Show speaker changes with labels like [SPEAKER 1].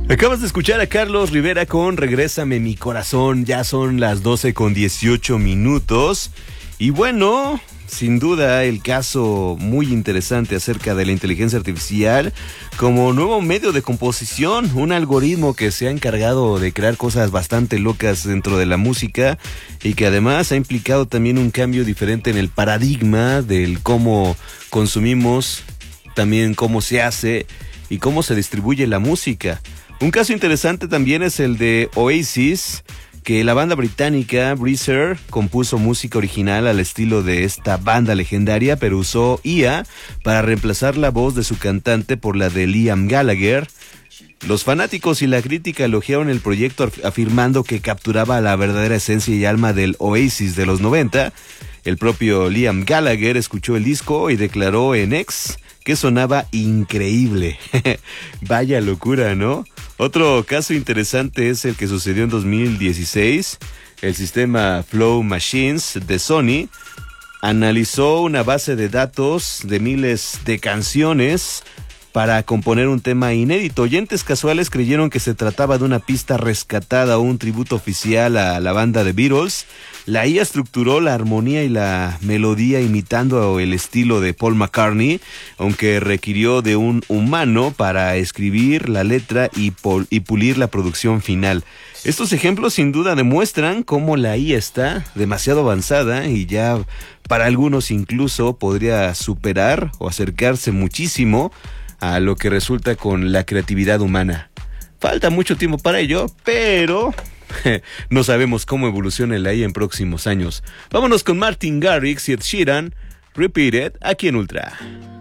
[SPEAKER 1] Acabas de escuchar a Carlos Rivera con Regrésame mi corazón. Ya son las 12:18. Y bueno, sin duda el caso muy interesante acerca de la inteligencia artificial como nuevo medio de composición, un algoritmo que se ha encargado de crear cosas bastante locas dentro de la música y que además ha implicado también un cambio diferente en el paradigma del cómo consumimos, también cómo se hace y cómo se distribuye la música. Un caso interesante también es el de Oasis, que la banda británica Breezer compuso música original al estilo de esta banda legendaria, pero usó IA para reemplazar la voz de su cantante por la de Liam Gallagher. Los fanáticos y la crítica elogiaron el proyecto afirmando que capturaba la verdadera esencia y alma del Oasis de los 90. El propio Liam Gallagher escuchó el disco y declaró en X que sonaba increíble. Vaya locura, ¿no? Otro caso interesante es el que sucedió en 2016. El sistema Flow Machines de Sony analizó una base de datos de miles de canciones para componer un tema inédito. Oyentes casuales creyeron que se trataba de una pista rescatada o un tributo oficial a la banda de Beatles. La IA estructuró la armonía y la melodía imitando el estilo de Paul McCartney, aunque requirió de un humano para escribir la letra y pulir la producción final. Estos ejemplos sin duda demuestran cómo la IA está demasiado avanzada y ya para algunos incluso podría superar o acercarse muchísimo a lo que resulta con la creatividad humana. Falta mucho tiempo para ello, pero no sabemos cómo evoluciona la IA en próximos años. Vámonos con Martin Garrix y Ed Sheeran, Repeat It, aquí en Ultra.